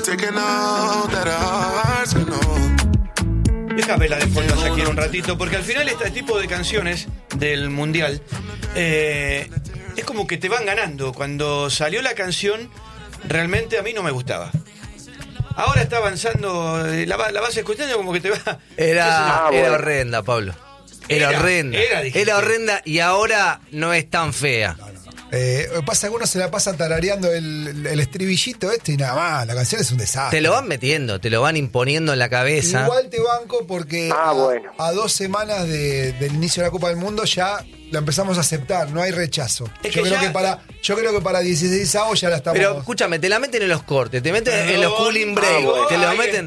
taking out that our hearts can hold. Déjame la de fondo ya quiero un ratito, porque al final este tipo de canciones del Mundial es como que te van ganando. Cuando salió la canción, realmente a mí no me gustaba. Ahora está avanzando, la vas escuchando como que te va... Era horrenda, Pablo. Era horrenda. Era horrenda y ahora no es tan fea. Pasa que uno se la pasa tarareando el estribillito y nada más, la canción es un desastre. Te lo van metiendo, te lo van imponiendo en la cabeza. Igual te banco porque a 2 semanas del inicio de la Copa del Mundo ya la empezamos a aceptar, no hay rechazo. Yo creo que para 16 avos ya la estamos... Pero escúchame, te la meten en los cortes, te meten en los cooling break, te lo meten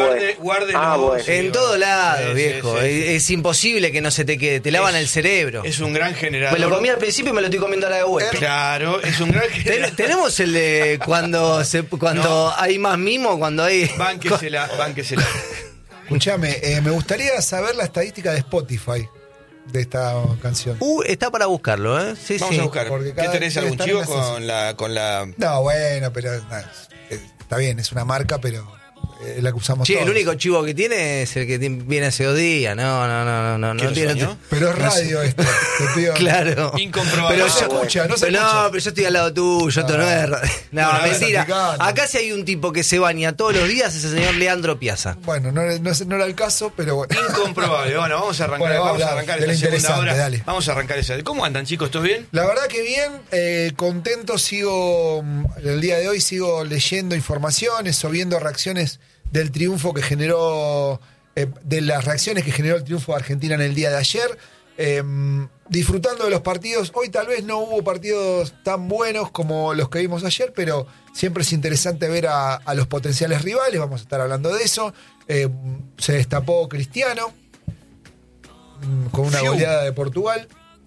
en todos lados, viejo. Es imposible que no se te quede, te lavan el cerebro. Es un gran generador. Me lo comí al principio y me lo estoy comiendo ahora de vuelta. Claro, es un gran generador. Tenemos el de cuando hay más mimo, cuando hay... Bánquesela. Escuchame, me gustaría saber la estadística de Spotify de esta canción. Está para buscarlo, ¿eh? Sí, Vamos a buscar. ¿Qué tenés, algún chivo con la...? No, bueno, pero está bien, es una marca, pero la que usamos todos. El único chivo que tiene es el que viene hace 2 días. No tiene. Pero es radio esto, te pido. Claro. Incomprobable. Pero se escucha. No, pero yo estoy al lado tuyo, esto no es radio. No, mentira. Acá sí hay un tipo que se baña todos los días, es el señor Leandro Piazza. Bueno, no era el caso, pero bueno. Incomprobable. Bueno, vamos a arrancar esta segunda hora. Dale. Vamos a arrancar esa. ¿Cómo andan, chicos? ¿Todo bien? La verdad que bien, contento. El día de hoy sigo leyendo informaciones o viendo reacciones del triunfo que generó, de las reacciones que generó el triunfo de Argentina en el día de ayer, disfrutando de los partidos. Hoy tal vez no hubo partidos tan buenos como los que vimos ayer, pero siempre es interesante ver a los potenciales rivales, vamos a estar hablando de eso. Se destapó Cristiano con una goleada de Portugal.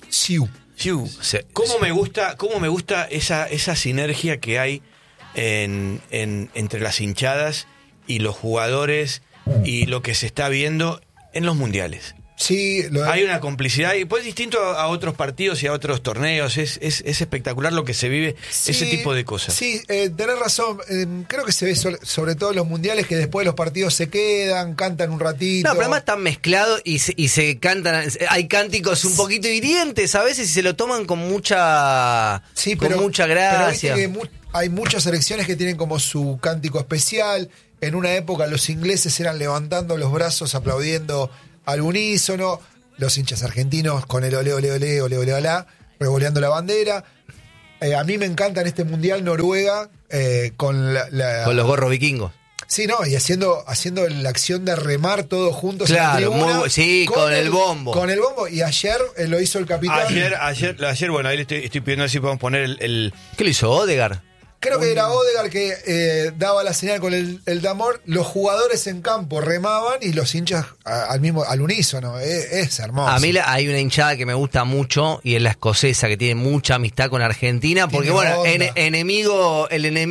¿Cómo me gusta esa sinergia que hay entre las hinchadas y los jugadores y lo que se está viendo en los mundiales? Sí, hay una complicidad y pues distinto a otros partidos y a otros torneos. Es espectacular lo que se vive, ese tipo de cosas. Sí, tenés razón. Creo que se ve sobre todo en los mundiales que después de los partidos se quedan, cantan un ratito. No, pero además están mezclados y se cantan. Hay cánticos un poquito hirientes a veces y se lo toman con mucha gracia. Pero viste que hay muchas selecciones que tienen como su cántico especial. En una época los ingleses eran levantando los brazos, aplaudiendo al unísono, los hinchas argentinos con el ole, ole, ole, ole, ole, olá, revoleando la bandera. A mí me encanta en este mundial Noruega con los gorros vikingos. Sí, no, y haciendo la acción de remar todos juntos. Claro, en la tribuna, con el bombo. Con el bombo, y ayer lo hizo el capitán. Ayer bueno, ahí le estoy pidiendo a ver si podemos poner el... ¿Qué lo hizo Odegaard? Creo que era Odegaard que daba la señal con el Damor. Los jugadores en campo remaban y los hinchas al unísono. Es hermoso. A mí hay una hinchada que me gusta mucho y es la escocesa, que tiene mucha amistad con Argentina. Porque tu enemigo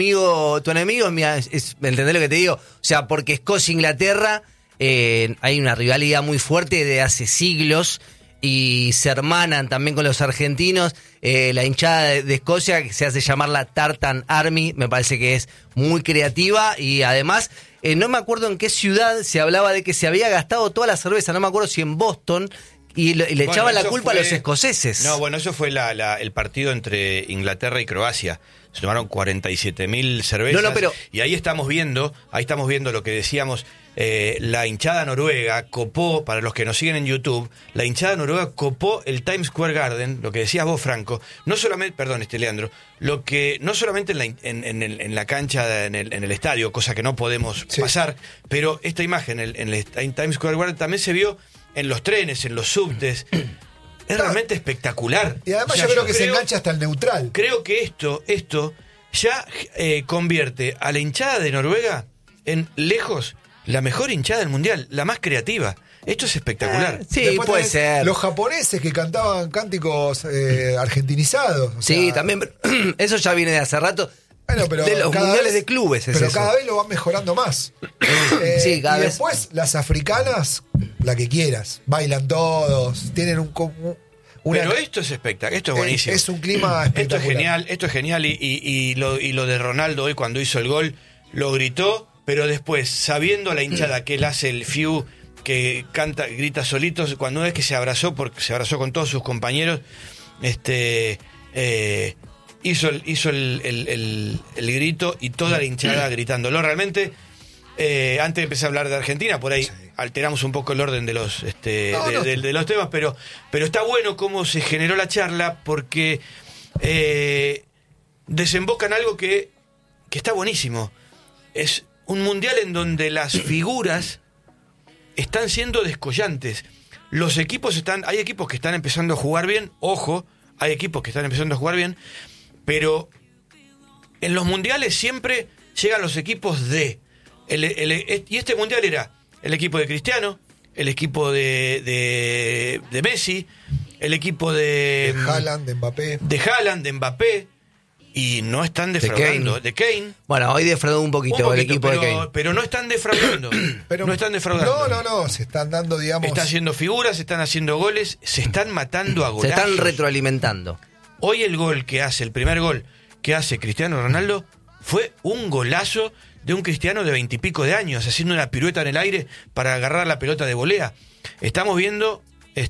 ¿entendés lo que te digo? O sea, porque Escocia e Inglaterra hay una rivalidad muy fuerte de hace siglos. Y se hermanan también con los argentinos. La hinchada de Escocia, que se hace llamar la Tartan Army, me parece que es muy creativa. Y además, no me acuerdo en qué ciudad se hablaba de que se había gastado toda la cerveza. No me acuerdo si en Boston. Y le echaban la culpa a los escoceses. No, bueno, eso fue el partido entre Inglaterra y Croacia. Se tomaron 47.000 cervezas. No, pero... Y ahí estamos viendo lo que decíamos. La hinchada noruega copó, para los que nos siguen en YouTube, la hinchada noruega copó el Times Square Garden, lo que decías vos, Franco, no solamente, Leandro, no solamente en la cancha, en el estadio, cosa que no podemos pasar, pero esta imagen en Times Square Garden también se vio en los trenes, en los subtes. Es realmente espectacular. Y además yo creo que se engancha hasta el neutral. Creo que esto ya convierte a la hinchada de Noruega en lejos la mejor hinchada del mundial, la más creativa. Esto es espectacular. Sí, después puede ser. Los japoneses que cantaban cánticos argentinizados. Sí, también. Eso ya viene de hace rato. Bueno, pero de los mundiales de clubes. Pero cada vez lo van mejorando más. Sí, cada y vez. Después, las africanas, la que quieras. Bailan todos, tienen pero esto es espectacular, esto es buenísimo. Es un clima espectacular. Esto es genial y lo de Ronaldo hoy cuando hizo el gol, lo gritó pero después, sabiendo la hinchada que él hace el fiu, que canta, grita solitos, cuando una vez que se abrazó, porque se abrazó con todos sus compañeros, hizo el grito y toda la hinchada gritándolo. Realmente, antes de empezar a hablar de Argentina, por ahí alteramos un poco el orden de los de los temas, pero está bueno cómo se generó la charla, porque desemboca en algo que está buenísimo. Es un mundial en donde las figuras están siendo descollantes. Los equipos hay equipos que están empezando a jugar bien, ojo, hay equipos que están empezando a jugar bien, pero en los mundiales siempre llegan los equipos y este mundial era el equipo de Cristiano, el equipo de Messi, el equipo de Haaland, de Mbappé, y no están defraudando. De Kane. Bueno, hoy defraudó un poquito el equipo de Kane. Pero no están defraudando. No, se están dando, digamos... Están haciendo figuras, se están haciendo goles, se están matando a golazos. Se están retroalimentando. Hoy el primer gol que hace Cristiano Ronaldo fue un golazo de un Cristiano de 20 y pico de años, haciendo una pirueta en el aire para agarrar la pelota de volea. Estamos viendo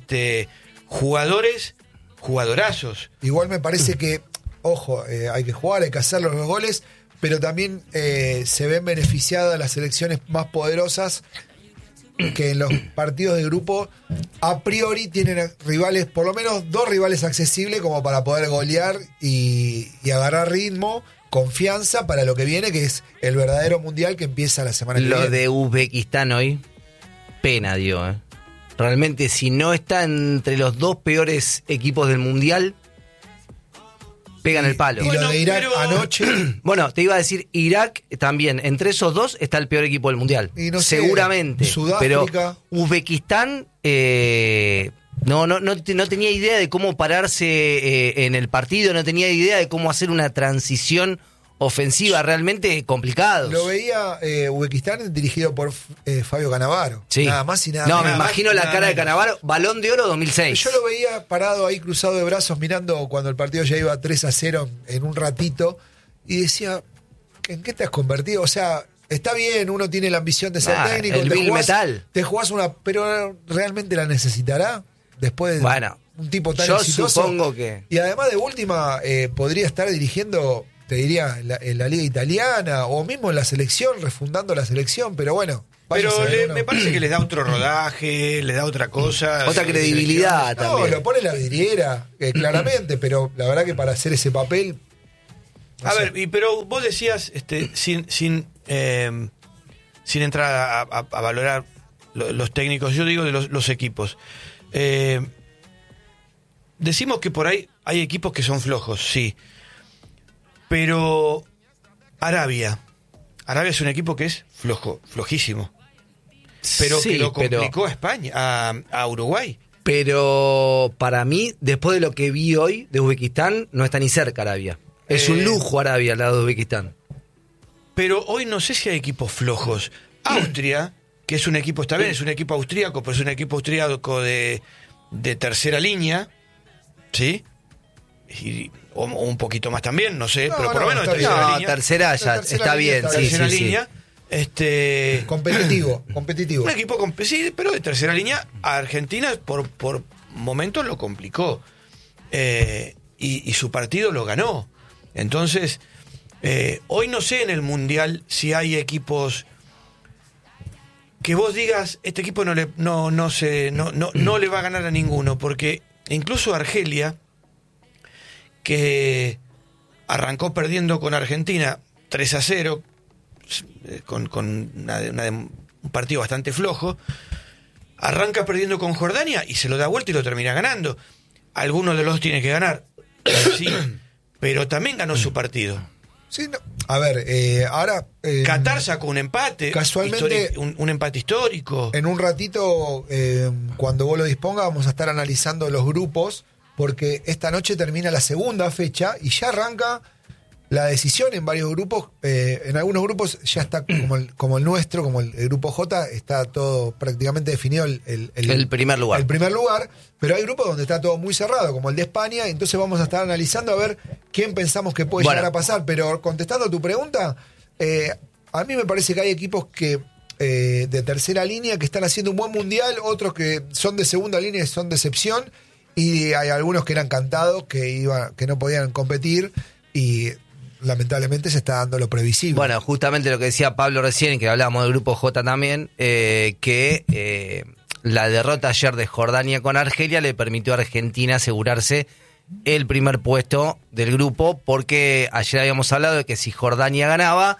jugadorazos. Igual me parece que, ojo, hay que jugar, hay que hacer los goles, pero también se ven beneficiadas las selecciones más poderosas, que en los partidos de grupo a priori tienen rivales, por lo menos 2 rivales accesibles como para poder golear y agarrar ritmo, confianza para lo que viene, que es el verdadero mundial que empieza la semana que viene. Lo de Uzbekistán hoy, pena dio, Realmente, si no está entre los 2 peores equipos del mundial, pegan el palo. Y lo de Irak anoche... Bueno, te iba a decir, Irak también, entre esos 2 está el peor equipo del mundial. Y no sé, seguramente. Sudáfrica. Pero Uzbekistán no tenía idea de cómo pararse en el partido, no tenía idea de cómo hacer una transición ofensiva, realmente complicado. Lo veía Uzbekistán dirigido por Fabio Cannavaro. Sí. Nada más y nada menos. No, me imagino la cara de Cannavaro. Balón de Oro 2006. Yo lo veía parado ahí, cruzado de brazos, mirando cuando el partido ya iba 3-0 en un ratito, y decía, ¿en qué te has convertido? O sea, está bien, uno tiene la ambición de ser técnico. El Bill Metal. Te jugás pero ¿realmente la necesitará? Después de un tipo tan exitoso. Yo supongo que... Y además, de última, podría estar dirigiendo... te diría, en la liga italiana o mismo en la selección, refundando la selección, pero bueno. Pero me parece que les da otro rodaje, les da otra cosa. Otra credibilidad también. No, lo pone en la vidriera, claramente, pero la verdad que para hacer ese papel... pero vos decías, sin entrar a valorar los técnicos, yo digo de los equipos. Decimos que por ahí hay equipos que son flojos, sí. Pero Arabia es un equipo que es flojísimo. Pero sí, que lo complicó a España, a Uruguay. Pero para mí, después de lo que vi hoy de Uzbekistán, no está ni cerca Arabia. Es un lujo Arabia al lado de Uzbekistán. Pero hoy no sé si hay equipos flojos. Austria, que es un equipo, está bien, es un equipo austríaco, pero es un equipo austríaco de tercera línea, ¿sí? O un poquito más también, no sé, pero por lo menos de tercera línea. Tercera ya está bien, sí, tercera sí, línea. Competitivo. Un equipo sí, pero de tercera línea. A Argentina por momentos lo complicó. Y su partido lo ganó. Entonces, hoy no sé en el Mundial si hay equipos que vos digas, este equipo no le va a ganar a ninguno, porque incluso Argelia, que arrancó perdiendo con Argentina 3-0, con un partido bastante flojo, arranca perdiendo con Jordania y se lo da vuelta y lo termina ganando. Alguno de los tiene que ganar, sí, pero también ganó su partido. Sí, no. A ver, ahora... Qatar sacó un empate, casualmente, un empate histórico. En un ratito, cuando vos lo dispongas, vamos a estar analizando los grupos, porque esta noche termina la segunda fecha y ya arranca la decisión en varios grupos. En algunos grupos ya está como el nuestro, como el grupo J, está todo prácticamente definido el primer lugar. El primer lugar, pero hay grupos donde está todo muy cerrado, como el de España, y entonces vamos a estar analizando a ver quién pensamos que puede llegar a pasar. Pero contestando tu pregunta, a mí me parece que hay equipos que de tercera línea que están haciendo un buen mundial, otros que son de segunda línea y son de excepción, y hay algunos que eran cantados, que no podían competir, y lamentablemente se está dando lo previsible. Bueno, justamente lo que decía Pablo recién, que hablábamos del grupo J también, que la derrota ayer de Jordania con Argelia le permitió a Argentina asegurarse el primer puesto del grupo, porque ayer habíamos hablado de que si Jordania ganaba,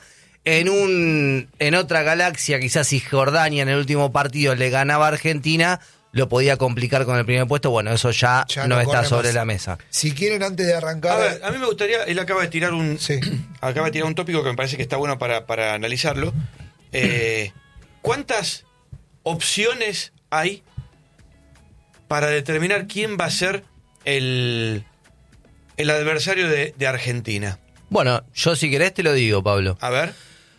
en otra galaxia, quizás si Jordania en el último partido le ganaba a Argentina, lo podía complicar con el primer puesto. Bueno, eso ya no está sobre la mesa. Si quieren, antes de arrancar... A ver, a mí me gustaría, él acaba de tirar un tópico que me parece que está bueno para analizarlo. ¿Cuántas opciones hay para determinar quién va a ser el adversario de Argentina? Bueno, yo si querés te lo digo, Pablo. A ver.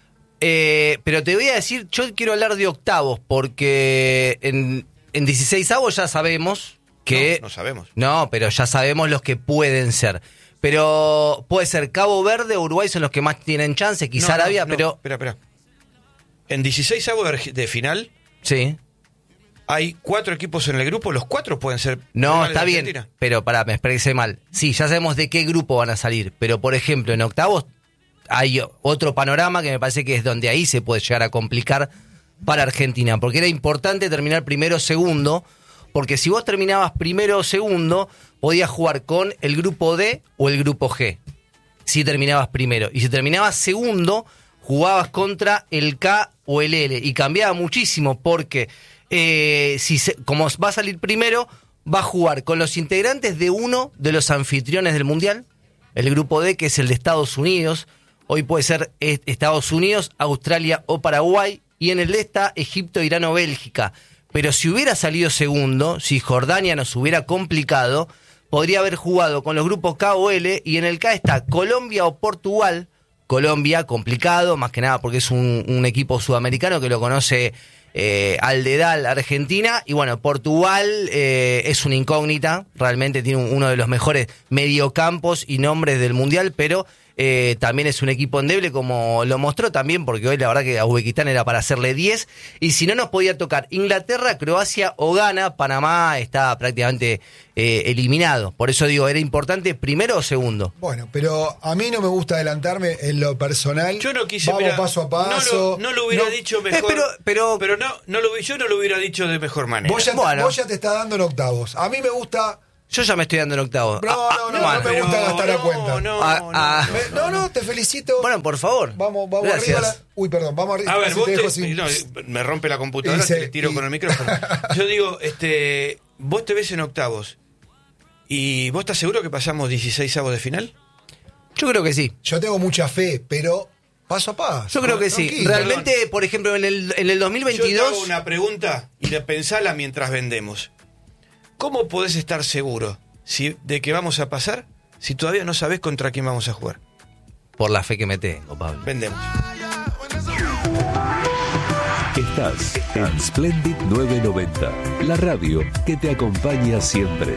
Pero te voy a decir, yo quiero hablar de octavos, porque en 16avos ya sabemos que... No sabemos. No, pero ya sabemos los que pueden ser. Pero puede ser Cabo Verde o Uruguay son los que más tienen chance, quizá Arabia, pero... Espera. En 16avos de final... Sí. Hay 4 equipos en el grupo, los 4 pueden ser... No, está bien, pero pará, me expresé mal. Sí, ya sabemos de qué grupo van a salir, pero por ejemplo en octavos hay otro panorama que me parece que es donde ahí se puede llegar a complicar para Argentina, porque era importante terminar primero o segundo, porque si vos terminabas primero o segundo, podías jugar con el grupo D o el grupo G, si terminabas primero. Y si terminabas segundo, jugabas contra el K o el L, y cambiaba muchísimo, porque como va a salir primero, va a jugar con los integrantes de uno de los anfitriones del Mundial, el grupo D, que es el de Estados Unidos. Hoy puede ser Estados Unidos, Australia o Paraguay, y en el D está Egipto, Irán o Bélgica. Pero si hubiera salido segundo, si Jordania nos hubiera complicado, podría haber jugado con los grupos K o L, y en el K está Colombia o Portugal. Colombia, complicado, más que nada porque es un equipo sudamericano que lo conoce al dedal Argentina, y bueno, Portugal es una incógnita, realmente tiene uno de los mejores mediocampos y nombres del Mundial, pero también es un equipo endeble, como lo mostró también, porque hoy la verdad que a Uzbekistán era para hacerle 10, y si no nos podía tocar Inglaterra, Croacia o Ghana, Panamá está prácticamente eliminado. Por eso digo, era importante primero o segundo. Bueno, pero a mí no me gusta adelantarme en lo personal. Yo no quise, vamos paso a paso. No lo hubiera dicho mejor. Pero yo no lo hubiera dicho de mejor manera. Vos ya te estás dando en octavos. A mí me gusta... Yo ya me estoy dando en octavos. No me gusta gastar a cuenta. No, te felicito. Bueno, por favor. Vamos arriba. Vamos arriba. A ver, me rompe la computadora, te tiro con el micrófono. Yo digo, vos te ves en octavos, ¿y vos estás seguro que pasamos 16avos de final? Yo creo que sí. Yo tengo mucha fe, pero paso a paso. Yo creo que sí. Realmente, por ejemplo, en el 2022... Yo te hago una pregunta y pensala mientras vendemos. ¿Cómo podés estar seguro de que vamos a pasar si todavía no sabés contra quién vamos a jugar? Por la fe que me tengo, Pablo. Vendemos. Estás en Splendid 990, la radio que te acompaña siempre.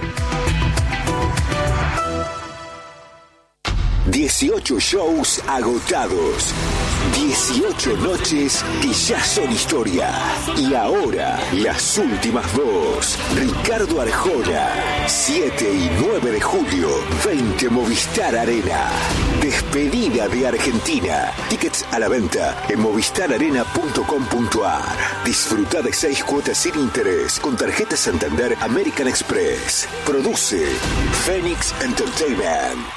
18 shows agotados. 18 noches que ya son historia. Y ahora, las últimas dos. Ricardo Arjona, 7 y 9 de julio, 20 Movistar Arena. Despedida de Argentina. Tickets a la venta en movistararena.com.ar. Disfruta de 6 cuotas sin interés con tarjeta Santander American Express. Produce Phoenix Entertainment.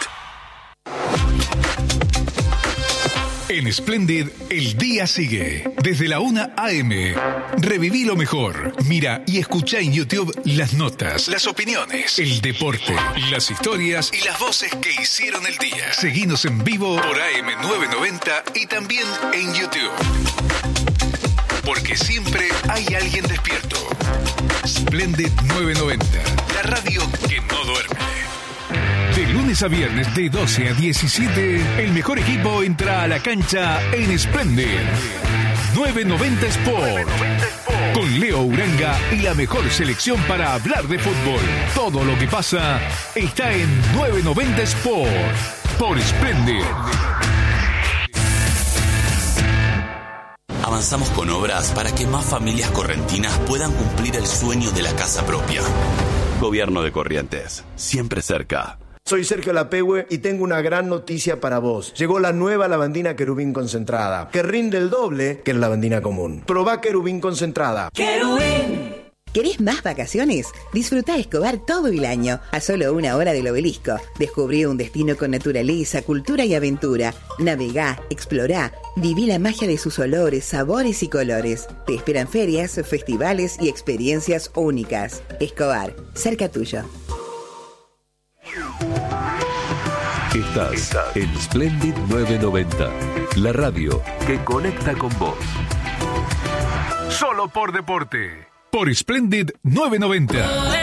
En Splendid, el día sigue. Desde la 1 a.m. Reviví lo mejor. Mira y escucha en YouTube las notas, las opiniones, el deporte, las historias y las voces que hicieron el día. Seguinos en vivo por AM990 y también en YouTube. Porque siempre hay alguien despierto. Splendid 990, la radio que no duerme. De lunes a viernes de 12 a 17, el mejor equipo entra a la cancha en Splendid 990 Sport. Con Leo Uranga y la mejor selección para hablar de fútbol. Todo lo que pasa está en 990 Sport por Splendid. avanzamos con obras para que más familias correntinas puedan cumplir el sueño de la casa propia. Gobierno de Corrientes, siempre cerca. Soy Sergio Lapehue y tengo una gran noticia para vos. Llegó la nueva lavandina Querubín concentrada, que rinde el doble que la lavandina común. Probá Querubín concentrada. ¡Querubín! ¿Querés más vacaciones? Disfrutá Escobar todo el año, a solo 1 hora del Obelisco. Descubrí un destino con naturaleza, cultura y aventura. Navegá, explorá, viví la magia de sus olores, sabores y colores. Te esperan ferias, festivales y experiencias únicas. Escobar, cerca tuyo. Estás en Splendid 990, la radio que conecta con vos. Solo por deporte. Por Splendid 990.